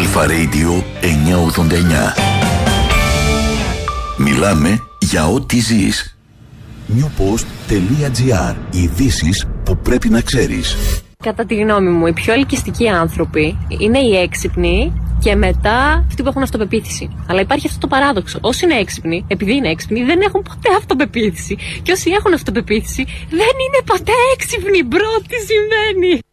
Αλφα Radio 989. Μιλάμε για ό,τι ζεις. newpost.gr. Ειδήσεις που πρέπει να ξέρεις. Κατά τη γνώμη μου, οι πιο ελκυστικοί άνθρωποι είναι οι έξυπνοι και μετά αυτοί που έχουν αυτοπεποίθηση. Αλλά υπάρχει αυτό το παράδοξο. Όσοι είναι έξυπνοι, επειδή είναι έξυπνοι, δεν έχουν ποτέ αυτοπεποίθηση. Και όσοι έχουν αυτοπεποίθηση, δεν είναι ποτέ έξυπνοι. Μπρο, τι σημαίνει?